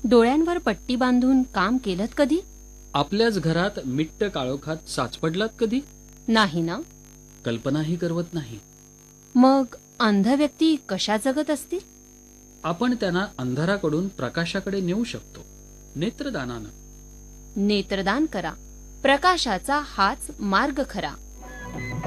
डोळ्यांवर पट्टी बांधून काम केलत कधी? आपल्याच घरात मिट्ट काळोखात साचपडलात कधी? नाही ना. कल्पनाही करवत नाही. मग अंध व्यक्ती कशा जगत असतील? आपण त्यांना अंधाराकडून प्रकाशाकडे नेऊ शकतो, नेत्रदानानं. नेत्रदान करा, प्रकाशाचा हाच मार्ग खरा.